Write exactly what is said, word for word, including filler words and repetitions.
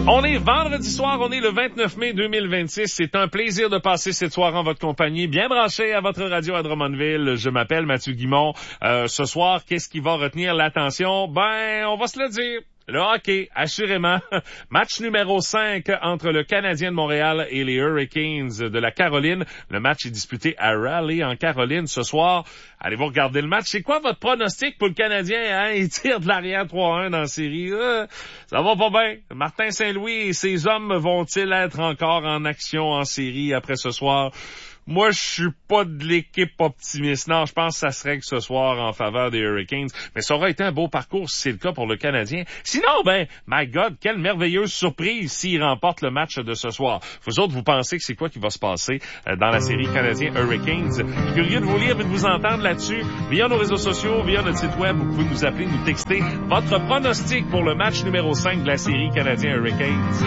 On est vendredi soir, on est le vingt-neuf mai deux mille vingt-six. C'est un plaisir de passer cette soirée en votre compagnie, bien branché à votre radio à Drummondville. Je m'appelle Mathieu Guimont. Euh, ce soir, qu'est-ce qui va retenir l'attention? Ben, on va se le dire. Le hockey, assurément. Match numéro cinq entre le Canadien de Montréal et les Hurricanes de la Caroline. Le match est disputé à Raleigh, en Caroline, ce soir. Allez-vous regarder le match? C'est quoi votre pronostic pour le Canadien? Hein? Il tire de l'arrière trois un dans la série. Euh, ça va pas bien. Martin Saint-Louis et ses hommes vont-ils être encore en action en série après ce soir? Moi, je suis pas de l'équipe optimiste. Non, je pense que ça serait que ce soir en faveur des Hurricanes. Mais ça aurait été un beau parcours si c'est le cas pour le Canadien. Sinon, ben, my God, quelle merveilleuse surprise s'il remporte le match de ce soir. Vous autres, vous pensez que c'est quoi qui va se passer dans la série Canadien-Hurricanes? Je suis curieux de vous lire et de vous entendre là-dessus. Via nos réseaux sociaux, via notre site web, vous pouvez nous appeler, nous texter votre pronostic pour le match numéro cinq de la série Canadien-Hurricanes.